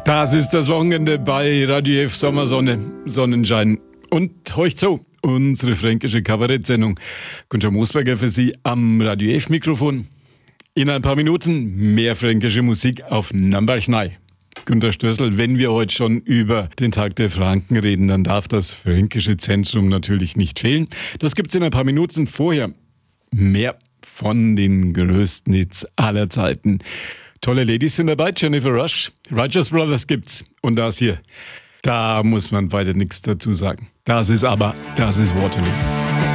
Das ist das Wochenende bei Radio F Sommersonne, Sonnenschein. Und heucht so, unsere fränkische Kabarettsendung. Günter Moosberger für Sie am Radio F Mikrofon. In ein paar Minuten mehr fränkische Musik auf Nürnberg-Neu. Günter Stößel, wenn wir heute schon über den Tag der Franken reden, dann darf das fränkische Zentrum natürlich nicht fehlen. Das gibt's in ein paar Minuten. Vorher mehr von den größten Hits aller Zeiten. Tolle Ladies sind dabei, Jennifer Rush, Righteous Brothers gibt's. Und das hier, da muss man weiter nichts dazu sagen. Das ist Waterloo.